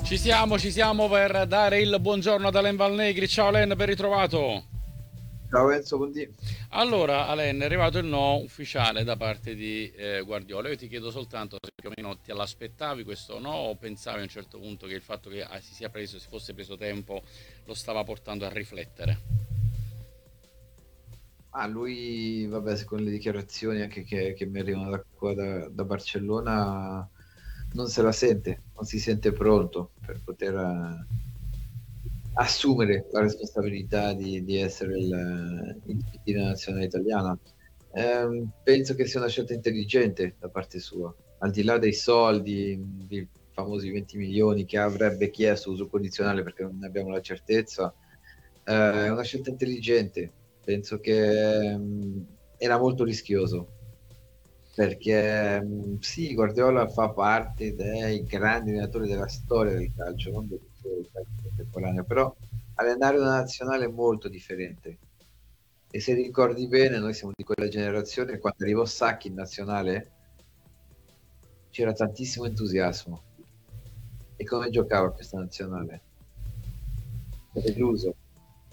Ci siamo per dare il buongiorno ad Alain Valnegri. Ciao Alain, ben ritrovato. Ciao Enzo, buondì. Allora, Alain, è arrivato il no ufficiale da parte di Guardiola. Io ti chiedo soltanto se più o meno te l'aspettavi questo no o pensavi a un certo punto che il fatto che si fosse preso tempo lo stava portando a riflettere. Lui, vabbè, secondo le dichiarazioni anche che mi arrivano da qua da Barcellona, non se la sente, non si sente pronto per poter assumere la responsabilità di essere il PT della nazionale italiana. Penso che sia una scelta intelligente da parte sua, al di là dei soldi, dei famosi 20 milioni che avrebbe chiesto uso condizionale perché non ne abbiamo la certezza. È una scelta intelligente. Penso che era molto rischioso perché sì, Guardiola fa parte dei grandi allenatori della storia del calcio, non del calcio contemporaneo, però allenare una nazionale è molto differente. E se ricordi bene, noi siamo di quella generazione, quando arrivò Sacchi in nazionale c'era tantissimo entusiasmo. E come giocava questa nazionale? Deluso.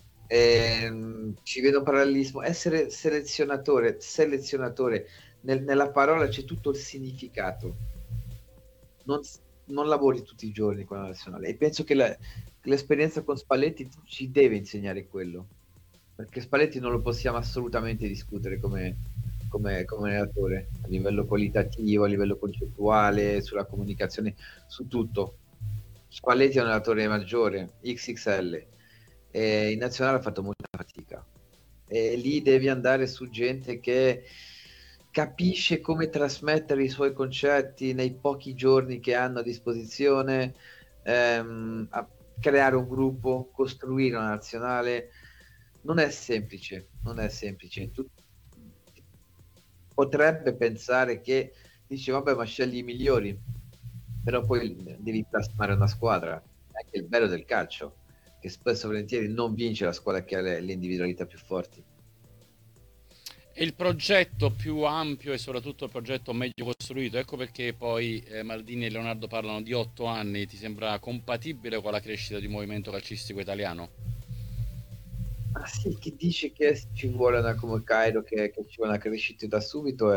Ci vedo un parallelismo. Essere selezionatore, nella parola c'è tutto il significato. Non, non lavori tutti i giorni con la nazionale. E penso che l'esperienza con Spalletti ci deve insegnare quello. Perché Spalletti non lo possiamo assolutamente discutere come allenatore, a livello qualitativo, a livello concettuale, sulla comunicazione, su tutto. Spalletti è un allenatore maggiore, XXL, e in nazionale ha fatto molta fatica. E lì devi andare su gente che capisce come trasmettere i suoi concetti nei pochi giorni che hanno a disposizione, a creare un gruppo, costruire una nazionale. Non è semplice, non è semplice. Tu potrebbe pensare che dici, vabbè, ma scegli i migliori, però poi devi plasmare una squadra. È anche il bello del calcio, che spesso e volentieri non vince la squadra che ha le individualità più forti. E il progetto più ampio e soprattutto il progetto meglio costruito, ecco perché poi Maldini e Leonardo parlano di 8 anni, ti sembra compatibile con la crescita di un movimento calcistico italiano? Ah sì, chi dice che ci vuole una come Cairo, che ci vuole una crescita da subito,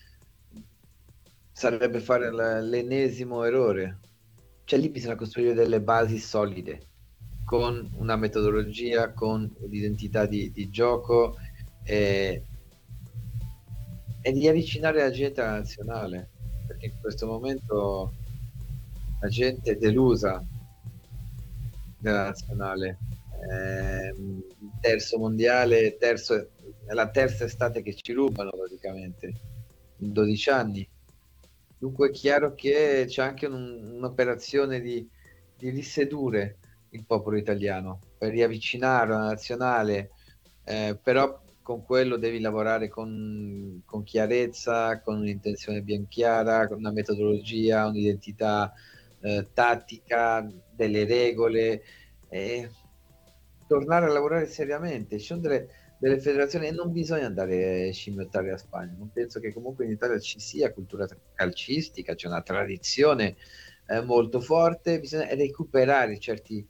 sarebbe fare l'ennesimo errore. Cioè lì bisogna costruire delle basi solide, con una metodologia, con un'identità di gioco e, e di avvicinare la gente alla nazionale, perché in questo momento la gente è delusa della nazionale. Terzo mondiale, è la terza estate che ci rubano praticamente in 12 anni. Dunque è chiaro che c'è anche un'operazione di risedurre il popolo italiano per riavvicinare la nazionale, però con quello devi lavorare con chiarezza, con un'intenzione ben chiara, con una metodologia, un'identità tattica, delle regole, e tornare a lavorare seriamente. Ci sono delle federazioni e non bisogna andare a scimmiottare la Spagna. Non penso che comunque in Italia ci sia cultura calcistica, c'è una tradizione molto forte, bisogna recuperare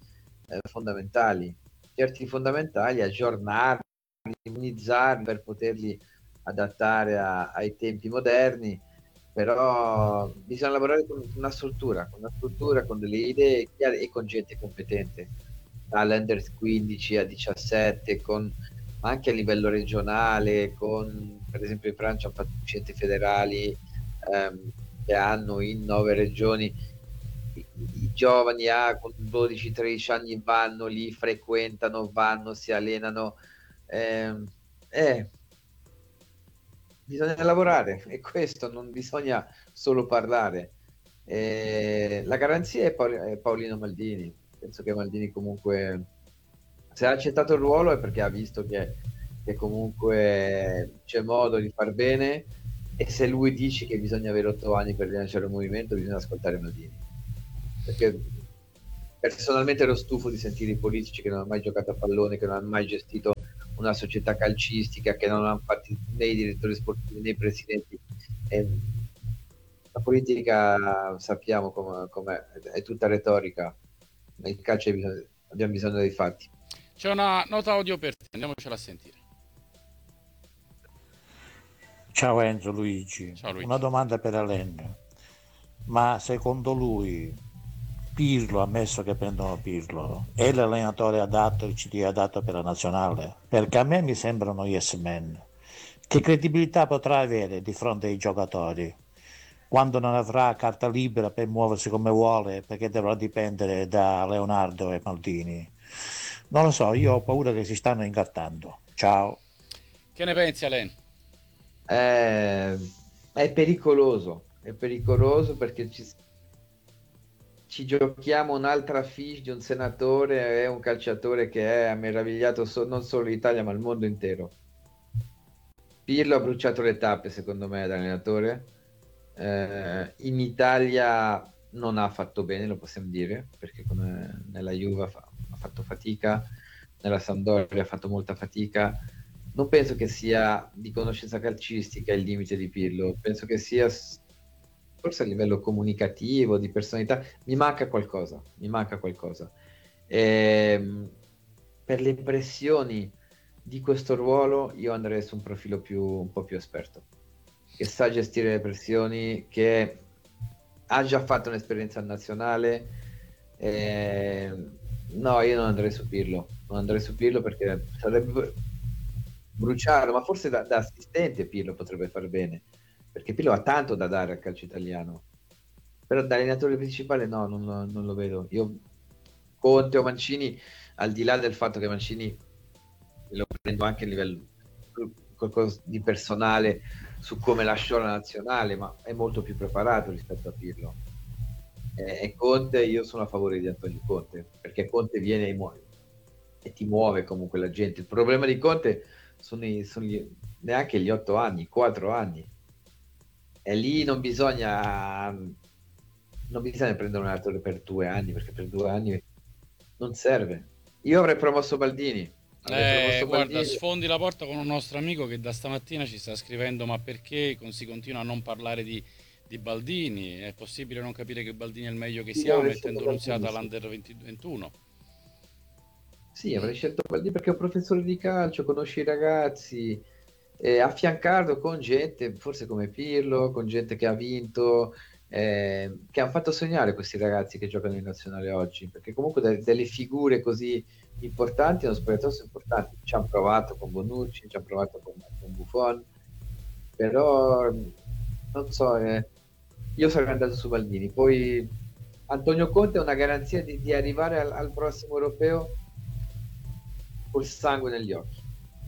certi fondamentali, aggiornarli, immunizzarli per poterli adattare ai tempi moderni, però bisogna lavorare con una struttura, con delle idee chiare e con gente competente, dall'Under 15 a 17, ma anche a livello regionale, per esempio in Francia hanno fatto centri federali che hanno in 9 regioni. I giovani con 12-13 anni vanno lì, frequentano, vanno, si allenano. ehm, eh, Bisogna lavorare e questo non bisogna solo parlare. La garanzia è Paolino Maldini. Penso che Maldini comunque, se ha accettato il ruolo è perché ha visto che comunque c'è modo di far bene, e se lui dice che bisogna avere 8 anni per rilanciare un movimento, bisogna ascoltare Maldini. Perché personalmente ero stufo di sentire i politici che non hanno mai giocato a pallone, che non hanno mai gestito una società calcistica, che non hanno fatto né i direttori sportivi né i presidenti. La politica sappiamo com'è, è tutta retorica. il calcio abbiamo bisogno dei fatti. C'è una nota audio per te, andiamocela a sentire. Ciao Enzo, Luigi. Ciao Luigi. Una domanda per Alain. Ma secondo lui Pirlo, ammesso che prendono Pirlo, è l'allenatore adatto, il CT adatto per la nazionale? Perché a me mi sembrano yes men. Che credibilità potrà avere di fronte ai giocatori quando non avrà carta libera per muoversi come vuole, perché dovrà dipendere da Leonardo e Maldini? Non lo so, io ho paura che si stanno incartando. Ciao. Che ne pensi, Alain? È pericoloso perché ci giochiamo un'altra fiche di un senatore e un calciatore che è meravigliato non solo l'Italia ma il mondo intero. Pirlo ha bruciato le tappe secondo me da allenatore. In Italia non ha fatto bene, lo possiamo dire, perché nella Juve ha fatto fatica, nella Sampdoria ha fatto molta fatica. Non penso che sia di conoscenza calcistica il limite di Pirlo, penso che sia forse a livello comunicativo, di personalità, mi manca qualcosa, mi manca qualcosa. Per le impressioni di questo ruolo io andrei su un profilo un po' più esperto, che sa gestire le pressioni, che ha già fatto un'esperienza nazionale. No, io non andrei su Pirlo, non andrei su Pirlo perché sarebbe bruciarlo, ma forse da assistente Pirlo potrebbe far bene, perché Pirlo ha tanto da dare al calcio italiano, però da allenatore principale no, non lo vedo. Io Conte o Mancini, al di là del fatto che Mancini lo prendo anche a livello qualcosa di personale su come lasciò la nazionale, ma è molto più preparato rispetto a Pirlo. E Conte, io sono a favore di Antonio Conte, perché Conte viene e ti muove comunque la gente. Il problema di Conte sono neanche gli 8 anni, 4 anni. E lì non bisogna prendere un allenatore per 2 anni, perché per 2 anni non serve. Io avrei promosso Baldini. Guarda, sfondi la porta con un nostro amico che da stamattina ci sta scrivendo: ma perché si continua a non parlare di Baldini? È possibile non capire che Baldini è il meglio che si ha, mettendo Nunziata all'Under 21? Sì, avrei scelto Baldini perché è un professore di calcio, conosce i ragazzi, affiancarlo con gente, forse come Pirlo, con gente che ha vinto, che hanno fatto sognare questi ragazzi che giocano in nazionale oggi, perché comunque delle figure così importanti, uno spogliatoio importanti, ci hanno provato con Bonucci, ci hanno provato con Buffon, però non so, io sarei andato su Baldini. Poi Antonio Conte è una garanzia di arrivare al prossimo europeo col sangue negli occhi.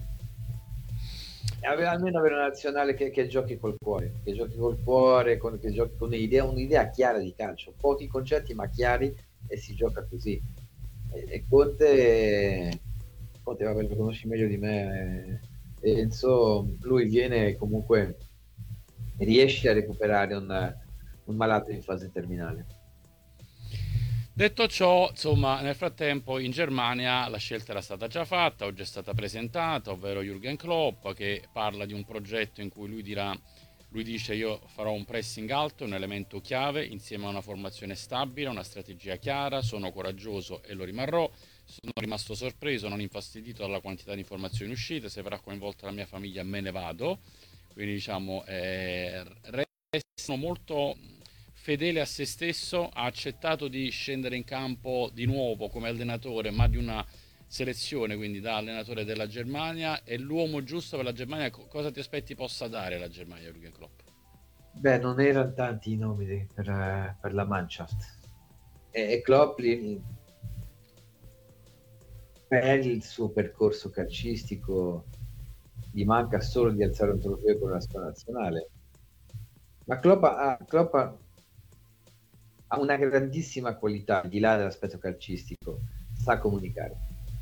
E almeno avere una nazionale che giochi col cuore, che giochi con un'idea chiara di calcio, pochi concetti ma chiari, e si gioca così. E Conte, vabbè, lo conosci meglio di me, Enzo, lui viene e comunque riesce a recuperare un malato in fase terminale. Detto ciò, insomma, nel frattempo in Germania la scelta era stata già fatta, oggi è stata presentata, ovvero Jürgen Klopp, che parla di un progetto in cui lui dice: io farò un pressing alto, un elemento chiave, insieme a una formazione stabile, una strategia chiara, sono coraggioso e lo rimarrò, sono rimasto sorpreso, non infastidito dalla quantità di informazioni uscite, se verrà coinvolta la mia famiglia me ne vado. Quindi diciamo, restano molto fedele a se stesso, ha accettato di scendere in campo di nuovo come allenatore, ma di una selezione, quindi da allenatore della Germania. È l'uomo giusto per la Germania. Cosa ti aspetti possa dare la Germania, Jürgen Klopp? Beh, non erano tanti i nomi per la Mannschaft. E Klopp per il suo percorso calcistico gli manca solo di alzare un trofeo con la squadra nazionale. Ma Klopp ha una grandissima qualità, al di là dell'aspetto calcistico, sa comunicare,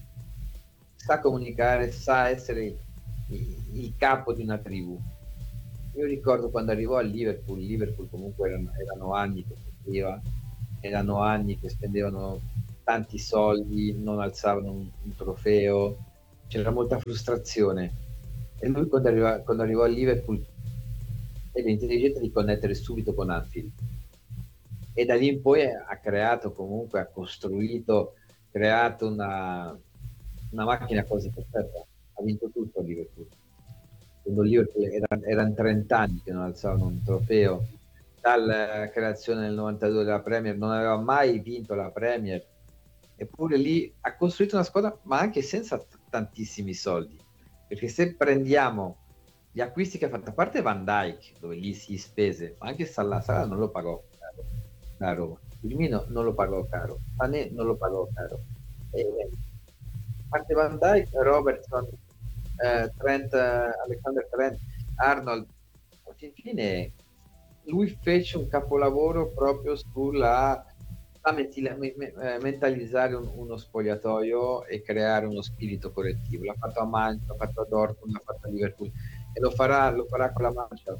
sa essere il capo di una tribù. Io ricordo quando arrivò al Liverpool comunque erano anni che soffriva, erano anni che spendevano tanti soldi, non alzavano un trofeo, c'era molta frustrazione. E lui quando arrivò al Liverpool ebbe l'intelligenza di connettere subito con Anfield e da lì in poi ha creato comunque, ha costruito, creato una macchina quasi perfetta. Ha vinto tutto a Liverpool. Quando Liverpool erano 30 anni che non alzavano un trofeo, dalla creazione nel 92 della Premier, non aveva mai vinto la Premier, eppure lì ha costruito una squadra, ma anche senza tantissimi soldi, perché se prendiamo gli acquisti che ha fatto, a parte Van Dijk, dove lì si spese, ma anche Salah non lo pagò caro da Roma, Firmino non lo pagò caro, Sané non lo pagò caro, a parte Van Dijk, Robertson, Trent, Alexander Trent, Arnold, alla fine lui fece un capolavoro proprio sulla mentalizzare uno spogliatoio e creare uno spirito collettivo. L'ha fatto a Manchester, l'ha fatto a Dortmund, l'ha fatto a Liverpool e lo farà con la Mancia,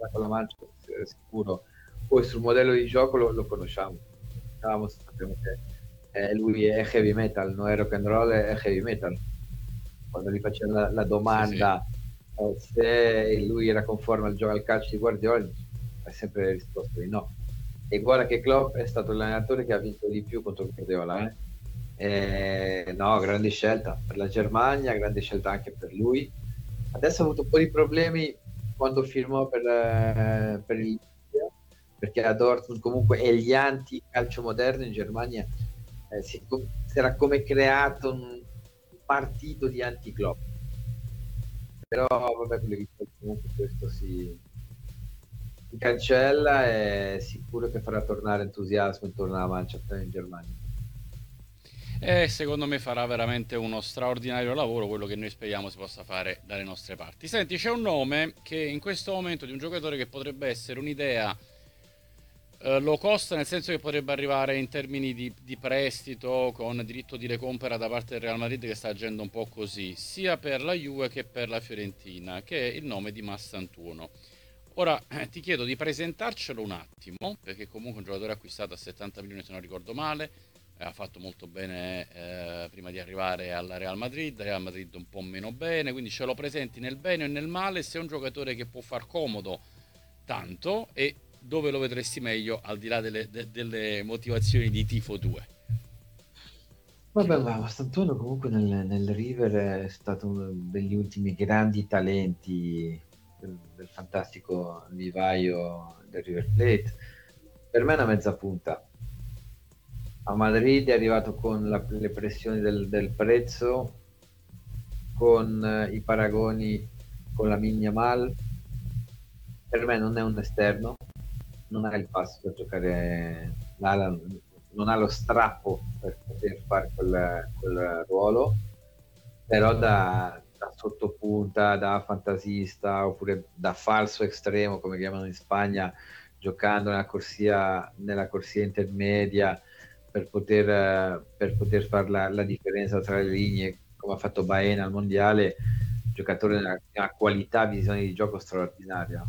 sicuro. Poi sul modello di gioco lo conosciamo. Sappiamo che lui è heavy metal, non è rock and roll, è heavy metal. Quando gli faceva la domanda se lui era conforme al gioco al calcio di Guardiola, ha sempre risposto di no. E guarda che Klopp è stato l'allenatore che ha vinto di più contro Guardiola. No, grande scelta per la Germania, grande scelta anche per lui. Adesso ha avuto un po' di problemi quando firmò per il perché a Dortmund comunque è gli anti-calcio moderno in Germania si era come creato un partito di anti-Klopp. Però vabbè, comunque questo si cancella e è sicuro che farà tornare entusiasmo intorno alla Manchester in Germania. E secondo me farà veramente uno straordinario lavoro, quello che noi speriamo si possa fare dalle nostre parti. Senti, c'è un nome che in questo momento di un giocatore che potrebbe essere un'idea low cost, nel senso che potrebbe arrivare in termini di prestito con diritto di recompra da parte del Real Madrid, che sta agendo un po' così, sia per la Juve che per la Fiorentina, che è il nome di Massantuono. Ora ti chiedo di presentarcelo un attimo, perché comunque è un giocatore acquistato a 70 milioni se non ricordo male, ha fatto molto bene prima di arrivare al Real Madrid un po' meno bene, quindi ce lo presenti nel bene e nel male, se è un giocatore che può far comodo tanto e dove lo vedresti meglio al di là delle motivazioni di tifo 2. Vabbè, ma Mastantuono comunque nel River è stato uno degli ultimi grandi talenti del fantastico vivaio del River Plate. Per me è una mezza punta. A Madrid è arrivato con le pressioni del prezzo, con i paragoni con la Yamal. Per me non è un esterno, non ha il passo per giocare l'ala, non ha lo strappo per poter fare quel ruolo, però da sottopunta, da fantasista oppure da falso estremo, come chiamano in Spagna, giocando nella corsia intermedia per poter fare la differenza tra le linee, come ha fatto Baena al mondiale, giocatore di una qualità, visione di gioco straordinaria.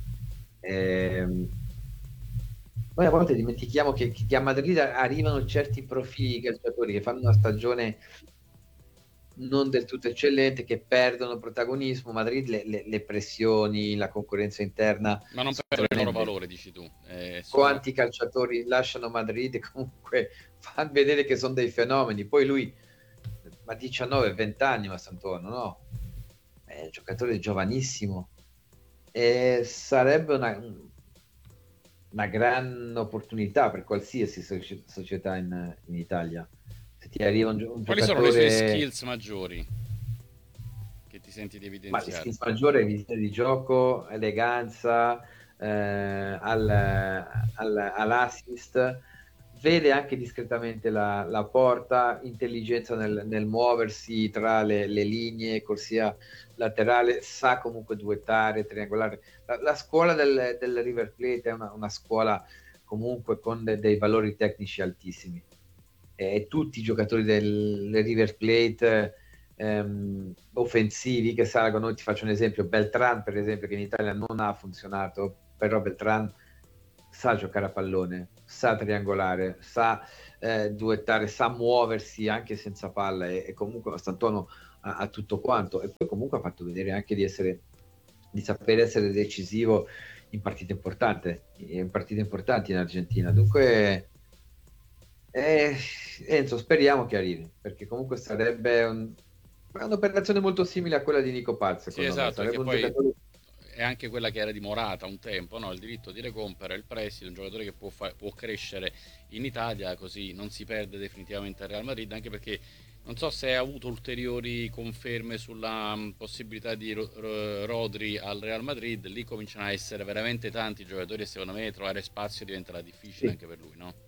Noi a volte dimentichiamo che a Madrid arrivano certi profili calciatori che fanno una stagione non del tutto eccellente, che perdono protagonismo. Madrid le pressioni, la concorrenza interna, ma non per il loro valore, dici tu. Quanti calciatori lasciano Madrid e comunque fanno vedere che sono dei fenomeni. Poi lui ha 19-20 anni, ma Santuono no, è un giocatore giovanissimo e sarebbe una gran opportunità per qualsiasi società in Italia. Se ti arriva un Quali giocatore... sono le sue skills maggiori che ti senti di evidenziare? Ma le skills maggiori è visione di gioco, eleganza, all'assist, vede anche discretamente la porta, intelligenza nel muoversi tra le linee, corsia laterale, sa comunque duettare, triangolare. La scuola del River Plate è una scuola comunque con dei valori tecnici altissimi. E tutti i giocatori del River Plate offensivi che salgono, ti faccio un esempio, Beltran per esempio, che in Italia non ha funzionato, però Beltran sa giocare a pallone, sa triangolare, sa duettare, sa muoversi anche senza palla e comunque Mastantuono ha tutto quanto, e poi comunque ha fatto vedere anche di saper essere decisivo in partite importanti in Argentina. Dunque, Enzo, speriamo che arrivi, perché comunque sarebbe un'operazione molto simile a quella di Nico Paz, Sì, secondo me. esatto, perché Sarebbe un poi giocatore. è anche quella che era di Morata un tempo, no? Il diritto di recompra, il prestito, un giocatore che può crescere in Italia, così non si perde definitivamente al Real Madrid, anche perché non so se ha avuto ulteriori conferme sulla possibilità di Rodri al Real Madrid, lì cominciano a essere veramente tanti giocatori e secondo me trovare spazio diventerà difficile Sì. anche per lui, no?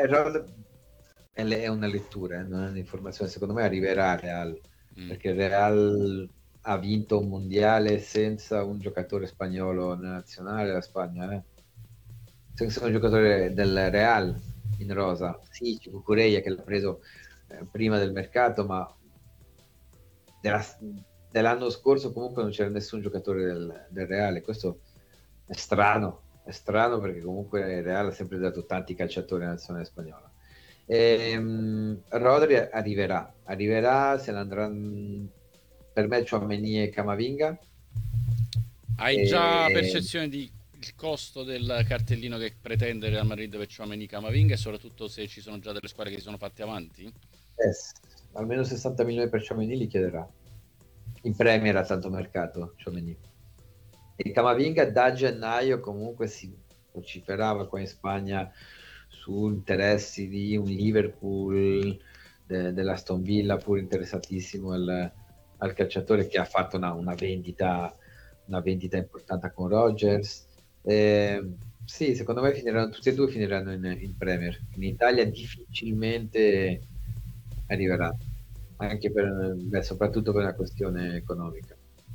È una lettura, non è un'informazione. Secondo me arriverà al Real, Mm. perché il Real ha vinto un mondiale senza un giocatore spagnolo nella nazionale della Spagna, senza un giocatore del Real in rosa. Sì, c'è Cucurella che l'ha preso prima del mercato, ma della- dell'anno scorso comunque non c'era nessun giocatore del Real. Questo è strano perché comunque il Real ha sempre dato tanti calciatori alla nazionale spagnola. Rodri arriverà, se ne andranno per me Tchouaméni e Camavinga. Hai già E, percezione di il costo del cartellino che pretende il Real Madrid per Tchouaméni Camavinga e soprattutto se ci sono già delle squadre che si sono fatte avanti? eh, almeno 60 milioni per Tchouaméni li chiederà. In Premier ha tanto mercato Tchouaméni. E Camavinga da gennaio comunque si vociferava qua in Spagna su interessi di un Liverpool, dell'Aston Villa, pur interessatissimo al calciatore che ha fatto una vendita importante con Rodgers. Sì, secondo me tutti e due finiranno in Premier. In Italia difficilmente arriverà, anche soprattutto per una questione economica.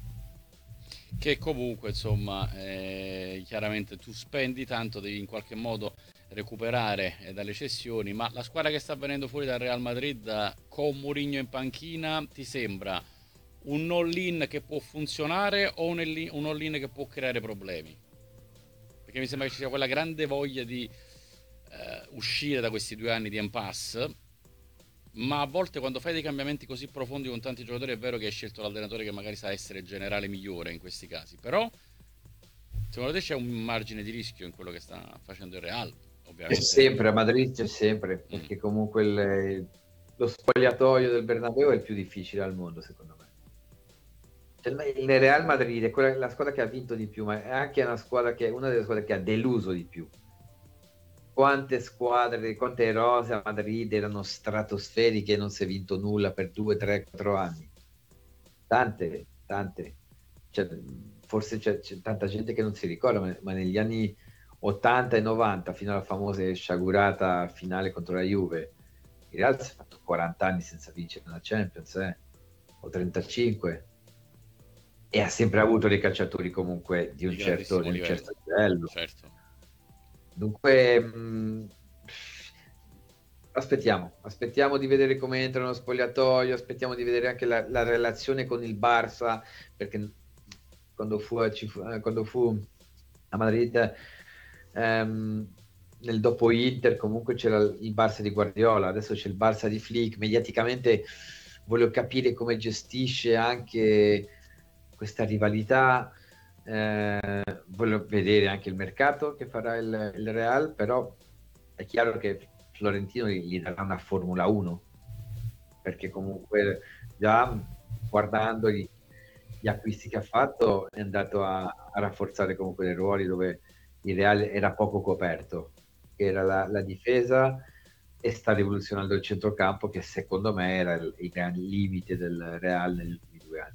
Che comunque insomma chiaramente tu spendi tanto, devi in qualche modo recuperare dalle cessioni, ma la squadra che sta venendo fuori dal Real Madrid con Mourinho in panchina ti sembra un all-in che può funzionare o un all-in che può creare problemi? Perché mi sembra che ci sia quella grande voglia di uscire da questi 2 anni di impasse, ma a volte quando fai dei cambiamenti così profondi con tanti giocatori è vero che hai scelto l'allenatore che magari sa essere generale migliore in questi casi, però secondo te c'è un margine di rischio in quello che sta facendo il Real, C'è ovviamente. sempre, a Madrid c'è sempre, Mm. perché comunque lo spogliatoio del Bernabéu è il più difficile al mondo, secondo me. Cioè, il Real Madrid è la squadra che ha vinto di più, ma è anche una delle squadre che ha deluso di più. Quante rose a Madrid erano stratosferiche e non si è vinto nulla per 2, 3, 4 anni. Tante, tante. Cioè, forse c'è tanta gente che non si ricorda, ma negli anni 80 e 90, fino alla famosa sciagurata finale contro la Juve, il Real si è fatto 40 anni senza vincere una Champions, o 35, e ha sempre avuto dei calciatori comunque Di grandissimo di un livello, certo livello. certo. Dunque, aspettiamo di vedere come entra nello spogliatoio, aspettiamo di vedere anche la relazione con il Barça, perché quando fu a Madrid, nel dopo Inter comunque c'era il Barça di Guardiola, adesso c'è il Barça di Flick. Mediaticamente voglio capire come gestisce anche questa rivalità. Voglio vedere anche il mercato che farà il Real, però è chiaro che Florentino gli darà una Formula 1, perché comunque già guardando gli acquisti che ha fatto è andato a rafforzare comunque dei ruoli dove il Real era poco coperto, che era la difesa, e sta rivoluzionando il centrocampo, che secondo me era il gran limite del Real negli ultimi 2 anni.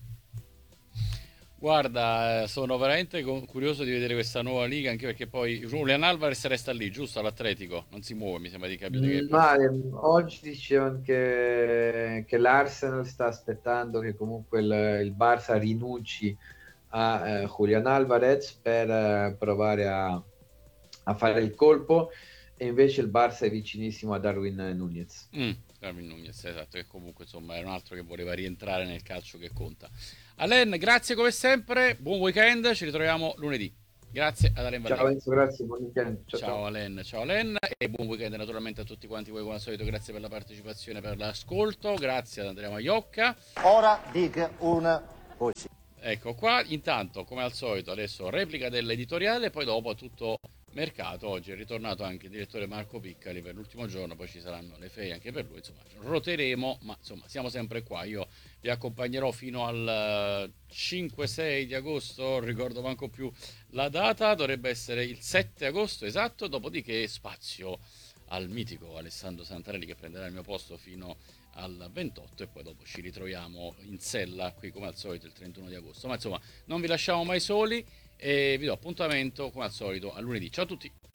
Guarda, sono veramente curioso di vedere questa nuova liga, anche perché poi Julian Alvarez resta lì, giusto, all'Atletico, non si muove, mi sembra di capire che Ma oggi dicevano che l'Arsenal sta aspettando che comunque il Barça rinunci a Julian Alvarez per provare a fare il colpo, e invece il Barça è vicinissimo a Darwin Núñez. Darwin Núñez, esatto, che comunque insomma era un altro che voleva rientrare nel calcio che conta. Alain, grazie come sempre, buon weekend, ci ritroviamo lunedì. Grazie ad Alain Ciao Vallega. Enzo, grazie, buon weekend. Ciao Alain, ciao Alain e buon weekend naturalmente a tutti quanti voi come al solito, grazie per la partecipazione, per l'ascolto, grazie ad Andrea Maiocca. Ora dica una poesia. Ecco qua, intanto come al solito adesso replica dell'editoriale, poi dopo tutto mercato. Oggi è ritornato anche il direttore Marco Piccali per l'ultimo giorno, poi ci saranno le ferie anche per lui, insomma roteremo, ma insomma siamo sempre qua. Io vi accompagnerò fino al 5-6 di agosto, non ricordo manco più la data, dovrebbe essere il 7 agosto esatto, dopodiché spazio al mitico Alessandro Santarelli che prenderà il mio posto fino al 28 e poi dopo ci ritroviamo in sella qui come al solito il 31 di agosto. Ma insomma, non vi lasciamo mai soli e vi do appuntamento come al solito a lunedì. Ciao a tutti!